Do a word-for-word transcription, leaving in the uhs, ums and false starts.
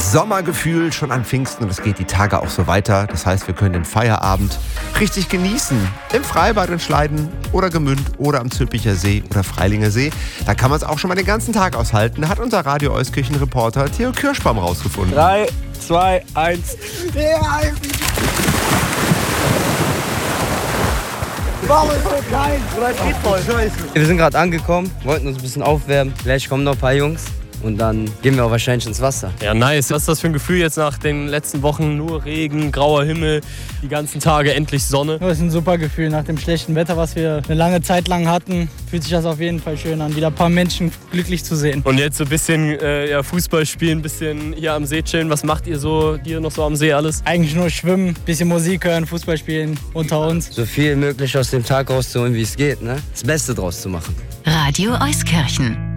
Sommergefühl schon an Pfingsten und es geht die Tage auch so weiter. Das heißt, wir können den Feierabend richtig genießen. Im Freibad in Schleiden oder Gemünd oder am Zülpicher See oder Freilinger See. Da kann man es auch schon mal den ganzen Tag aushalten. Hat unser Radio Euskirchen-Reporter Theo Kirschbaum rausgefunden. Drei, zwei, eins. Wir sind gerade angekommen, wollten uns ein bisschen aufwärmen. Gleich kommen noch ein paar Jungs. Und dann gehen wir auch wahrscheinlich ins Wasser. Ja, nice. Was ist das für ein Gefühl jetzt nach den letzten Wochen? Nur Regen, grauer Himmel, die ganzen Tage endlich Sonne. Das ist ein super Gefühl. Nach dem schlechten Wetter, was wir eine lange Zeit lang hatten, fühlt sich das auf jeden Fall schön an, wieder ein paar Menschen glücklich zu sehen. Und jetzt so ein bisschen äh, ja, Fußball spielen, ein bisschen hier am See chillen. Was macht ihr so, hier noch so am See alles? Eigentlich nur schwimmen, ein bisschen Musik hören, Fußball spielen unter uns. So viel möglich aus dem Tag rauszuholen, wie es geht, ne? Das Beste draus zu machen. Radio Euskirchen.